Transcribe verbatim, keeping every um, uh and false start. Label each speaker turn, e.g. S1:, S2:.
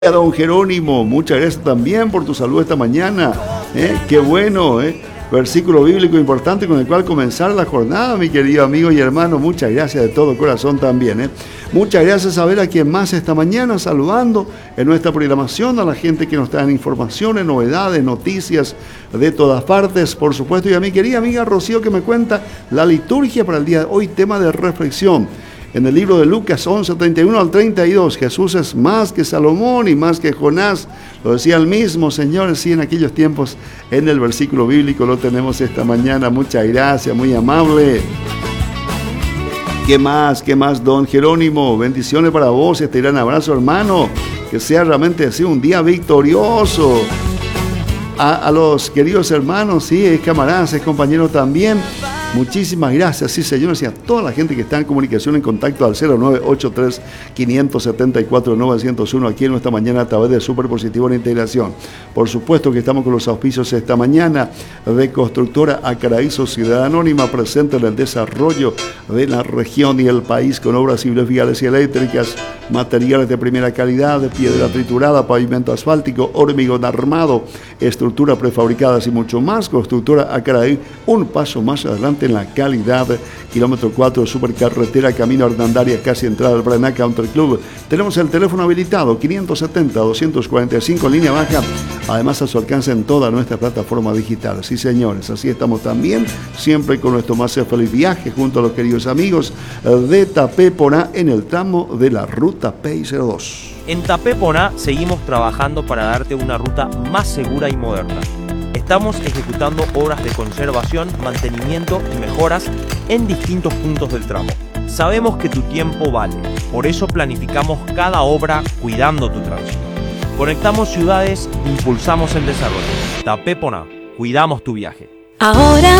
S1: A don Jerónimo, muchas gracias también por tu salud esta mañana. ¿eh? Qué bueno, ¿eh? Versículo bíblico importante con el cual comenzar la jornada, mi querido amigo y hermano. Muchas gracias de todo corazón también. ¿eh? Muchas gracias a ver a quien más esta mañana saludando en nuestra programación, a la gente que nos trae informaciones, novedades, noticias de todas partes, por supuesto. Y a mi querida amiga Rocío que me cuenta la liturgia para el día de hoy, tema de reflexión. En el libro de Lucas once, treinta y uno al treinta y dos, Jesús es más que Salomón y más que Jonás. Lo decía el mismo Señor, sí, en aquellos tiempos, en el versículo bíblico lo tenemos esta mañana. Muchas gracias, muy amable. ¿Qué más? ¿Qué más, don Jerónimo? Bendiciones para vos, este gran abrazo, hermano. Que sea realmente así un día victorioso. A, a los queridos hermanos, sí, es camaradas, es compañeros también. Muchísimas gracias, sí señores, y a toda la gente que está en comunicación, en contacto al cero nueve ocho tres, cinco siete cuatro, nueve cero uno aquí en nuestra mañana a través de Superpositivo en Integración. Por supuesto que estamos con los auspicios esta mañana de Constructora Acaraí, Sociedad Anónima, presente en el desarrollo de la región y el país con obras civiles, viales y eléctricas, materiales de primera calidad, de piedra triturada, pavimento asfáltico, hormigón armado, estructuras prefabricadas y mucho más. Constructora Acaraí, un paso más adelante en la calidad. Kilómetro cuatro, supercarretera, camino Hernandaria, casi entrada al Paraná Country Club. Tenemos el teléfono habilitado quinientos setenta, doscientos cuarenta y cinco, línea baja. Además a su alcance en toda nuestra plataforma digital. Sí señores, así estamos también, siempre con nuestro más feliz viaje junto a los queridos amigos de Tapé-Poná en el tramo de la ruta P I cero dos.
S2: En Tapé-Poná seguimos trabajando para darte una ruta más segura y moderna. Estamos ejecutando obras de conservación, mantenimiento y mejoras en distintos puntos del tramo. Sabemos que tu tiempo vale, por eso planificamos cada obra cuidando tu tránsito. Conectamos ciudades, impulsamos el desarrollo. Tapé-Poná, cuidamos tu viaje.
S3: Ahora